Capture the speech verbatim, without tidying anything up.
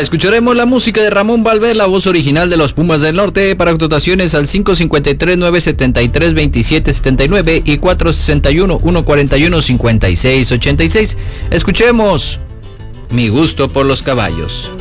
escucharemos la música de Ramón Valver, la voz original de los Pumas del Norte, para actuaciones al cinco cinco tres, nueve siete tres, dos siete siete nueve y cuatro seis uno, uno cuatro uno, cinco seis ocho seis. Escuchemos Mi gusto por los caballos.